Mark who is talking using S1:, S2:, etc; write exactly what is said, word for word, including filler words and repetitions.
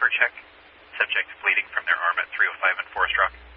S1: check. Subject bleeding from their arm at three oh five and Forest Rock.